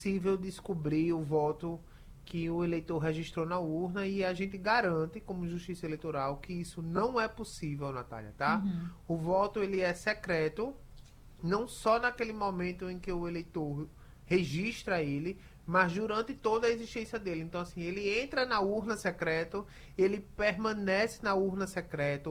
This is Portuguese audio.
possível descobrir o voto que o eleitor registrou na urna e a gente garante, como Justiça Eleitoral, que isso não é possível, Natália, tá? Uhum. O voto ele é secreto, não só naquele momento em que o eleitor registra ele, mas durante toda a existência dele. Então, assim, ele entra na urna secreto, ele permanece na urna secreto,